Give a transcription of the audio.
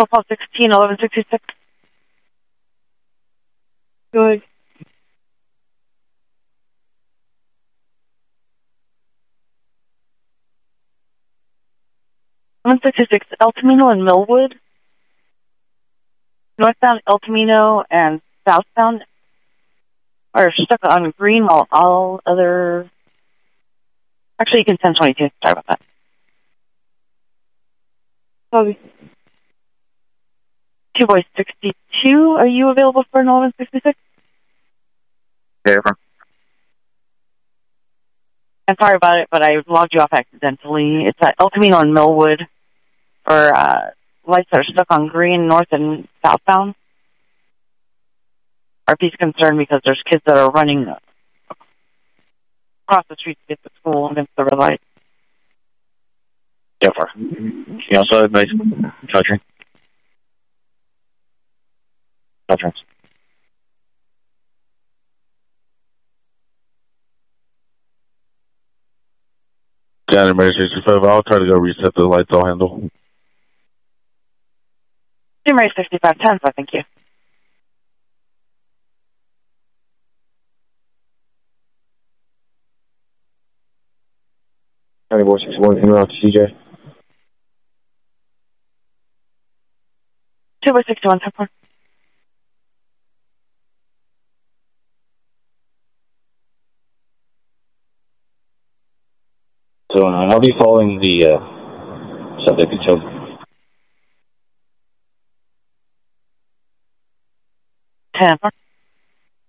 Profile 16, 1166. Good. 1166, El Camino and Millwood. Northbound El Camino and southbound are stuck on green while all other... Actually, you can send 22. Sorry about that. Okay. 2 boys 62, are you available for an 1166? Yeah. I'm sorry about it, but I logged you off accidentally. It's at El Camino and Millwood for lights that are stuck on green, north and southbound. RP's concerned because there's kids that are running across the street to get to school against the red light. Yeah, far. You also advise touching. Touching. January 65, I'll try to go reset the lights. I'll handle. January 6510, so thank you. January 61, in route to CJ. 2 by 61, 10. So I'll be following the subject until 10.